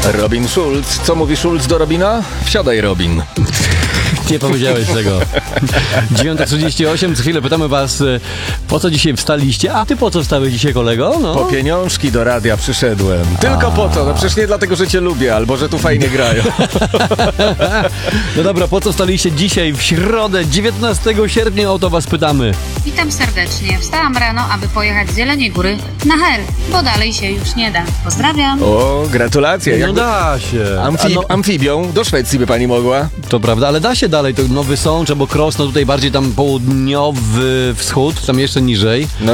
Robin Schulz. Co mówi Schulz do Robina? Wsiadaj, Robin. Nie powiedziałeś tego. 9:38, co chwilę pytamy was, po co dzisiaj wstaliście? A ty po co wstałeś dzisiaj, kolego? No. Po pieniążki do radia przyszedłem. Tylko po to, no przecież nie dlatego, że cię lubię, albo że tu fajnie grają. No dobra, po co wstaliście dzisiaj w środę, 19 sierpnia? O to was pytamy. Witam serdecznie. Wstałam rano, aby pojechać z Jeleniej Góry na Hel, bo dalej się już nie da. Pozdrawiam. O, gratulacje. No da się. Amfibią do Szwecji by pani mogła. To prawda, ale da się dalej. To Nowy Sącz albo Krosno, tutaj bardziej tam południowy wschód, tam jeszcze niżej. No